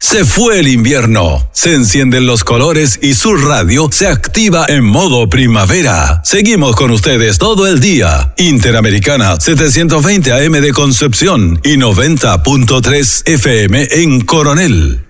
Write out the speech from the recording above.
Se fue el invierno, se encienden los colores y su radio se activa en modo primavera. Seguimos con ustedes todo el día. Interamericana 720 AM de Concepción y 90.3 FM en Coronel.